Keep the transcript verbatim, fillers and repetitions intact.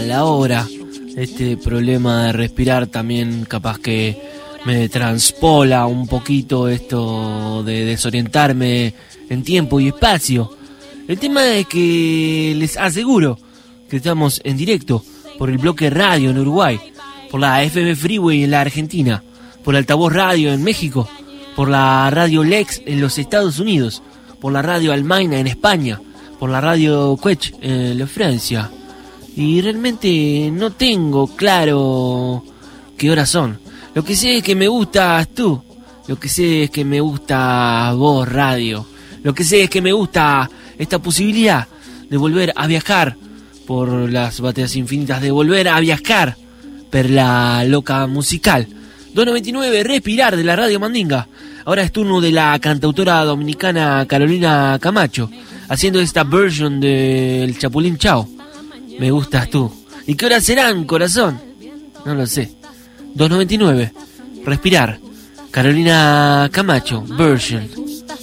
la hora. Este problema de respirar también capaz que me transpola un poquito esto de desorientarme en tiempo y espacio. El tema es que les aseguro que estamos en directo por el bloque radio en Uruguay, por la F M Freeway en la Argentina, por Altavoz Radio en México, por la Radio Lex en los Estados Unidos, por la Radio Almaina en España, por la Radio Quech en la Francia. Y realmente no tengo claro qué horas son. Lo que sé es que me gustas tú. Lo que sé es que me gusta vos, radio. Lo que sé es que me gusta esta posibilidad de volver a viajar por las bateas infinitas, de volver a viajar per la loca musical. dos noventa y nueve, respirar de la Radio Mandinga. Ahora es turno de la cantautora dominicana Carolina Camacho, haciendo esta version del Chapulín Chao. Me gustas tú. ¿Y qué horas serán, corazón? No lo sé. dos noventa y nueve. Respirar. Carolina Camacho, version.